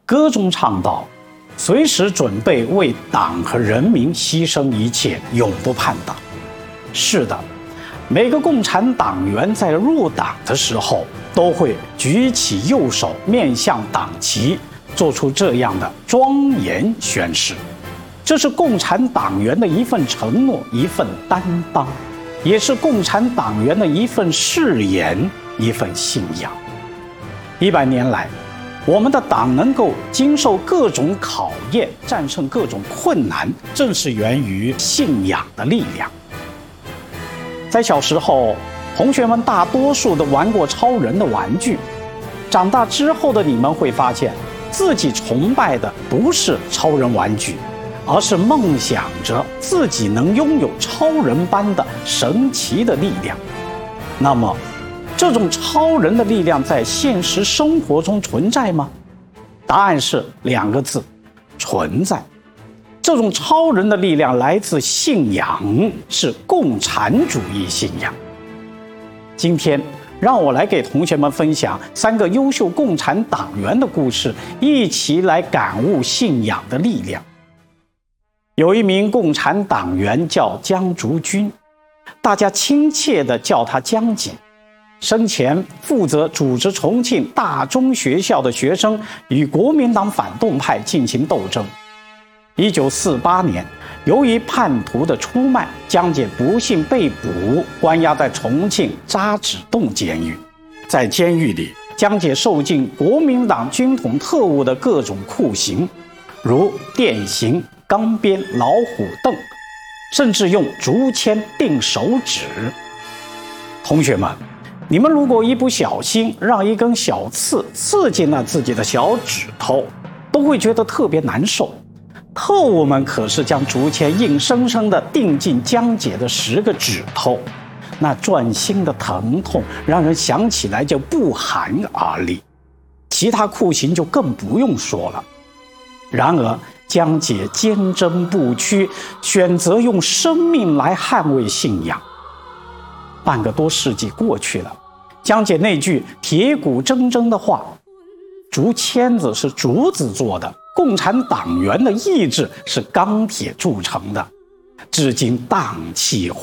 歌中唱道：“随时准备为党和人民牺牲一切，永不叛党。”是的，每个共产党员在入党的时候，都会举起右手面向党旗，做出这样的庄严宣誓。这是共产党员的一份承诺，一份担当，也是共产党员的一份誓言，一份信仰。100年来，我们的党能够经受各种考验，战胜各种困难，正是源于信仰的力量。在小时候，同学们大多数都玩过超人的玩具。长大之后的你们会发现，自己崇拜的不是超人玩具，而是梦想着自己能拥有超人般的神奇的力量。那么，这种超人的力量在现实生活中存在吗？答案是2个字：存在。这种超人的力量来自信仰，是共产主义信仰。今天，让我来给同学们分享3个优秀共产党员的故事，一起来感悟信仰的力量。有一名共产党员叫江竹君，大家亲切地叫他江姐。生前负责组织重庆大中学校的学生与国民党反动派进行斗争。1948年，由于叛徒的出卖，江姐不幸被捕，关押在重庆渣滓洞监狱。在监狱里，江姐受尽国民党军统特务的各种酷刑，如电刑、钢鞭、老虎凳，甚至用竹签钉手指。同学们，你们如果一不小心让一根小刺刺进了自己的小指头，都会觉得特别难受。特务们可是将竹签硬生生地钉进江姐的10个指头，那钻心的疼痛让人想起来就不寒而栗。其他酷刑就更不用说了。然而江姐坚贞不屈，选择用生命来捍卫信仰。半个多世纪过去了，江姐那句铁骨铮铮的话：“竹签子是竹子做的，共产党员的意志是钢铁铸成的”，至今荡气